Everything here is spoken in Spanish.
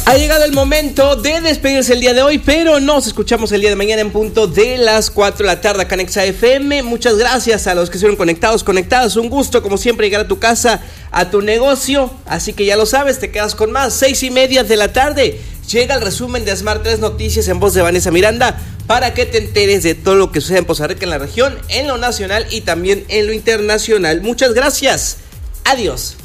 Ha llegado el momento de despedirse el día de hoy, pero nos escuchamos el día de mañana en punto de las 4 de la tarde acá en Exa FM. Muchas gracias a los que estuvieron conectadas. Un gusto, como siempre, llegar a tu casa, a tu negocio. Así que ya lo sabes, te quedas con más. 6:30 de la tarde. Llega el resumen de Smart 3 Noticias en voz de Vanessa Miranda para que te enteres de todo lo que sucede en Poza Rica, en la región, en lo nacional y también en lo internacional. Muchas gracias. Adiós.